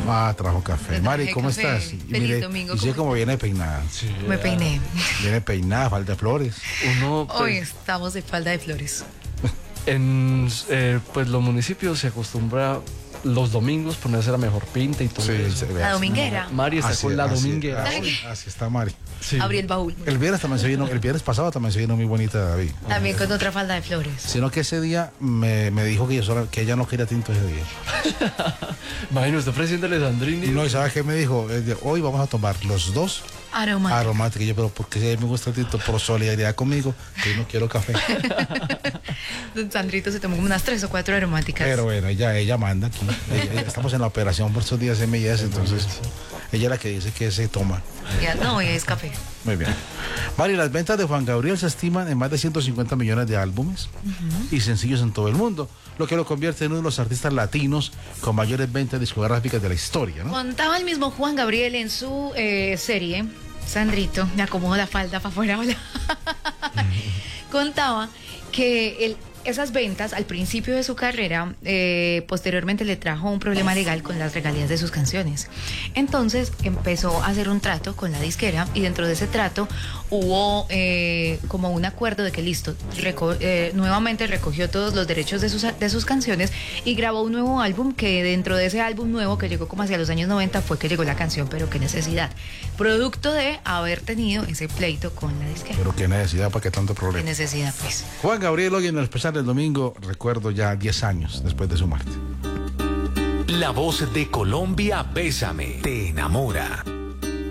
Ah, trajo café. Le Mari, traje ¿cómo café. estás? Feliz domingo, Y sí, ¿cómo como viene peinada. Sí, Me peiné. Viene peinada, falta de flores. Uno, pues, Hoy estamos de falda de flores. en pues los municipios se acostumbra los domingos ponerse la mejor pinta y todo eso. La dominguera. Mari está con la dominguera. Así está Mari. Sí. Abrí el baúl. El viernes también se vino, el viernes pasado también se vino muy bonita David. También con otra falda de flores. Sino que ese día me dijo que ella no quería tinto ese día. Imagino, usted ofreciéndole Sandrini. No, ¿y sabes qué me dijo? Hoy vamos a tomar los dos Aromática. aromáticos. Y yo, pero porque si a mí me gusta el tinto por solidaridad conmigo, que yo no quiero café. Don Sandrito se tomó como unas 3 o 4 aromáticas. Pero bueno, ella manda aquí. Estamos en la operación por estos días M&S, entonces ella es la que dice que se toma. Ya, no, ya es café. Muy bien. Mari, las ventas de Juan Gabriel se estiman en más de 150 millones de álbumes y sencillos en todo el mundo, lo que lo convierte en uno de los artistas latinos con mayores ventas discográficas de la historia, ¿no? Contaba el mismo Juan Gabriel en su serie, Sandrito, me acomodo la falda para afuera, hola. Contaba que esas ventas al principio de su carrera, posteriormente le trajo un problema legal con las regalías de sus canciones. Entonces empezó a hacer un trato con la disquera y dentro de ese trato hubo como un acuerdo de que listo, nuevamente recogió todos los derechos de sus canciones y grabó un nuevo álbum, que dentro de ese álbum nuevo que llegó como hacia los años 90 fue que llegó la canción Pero qué necesidad, producto de haber tenido ese pleito con la disquera. Pero qué necesidad, ¿para qué tanto Qué problema? necesidad, pues. Juan Gabriel hoy en el especial del domingo, recuerdo ya 10 años después de su muerte. La voz de Colombia, Bésame, te enamora.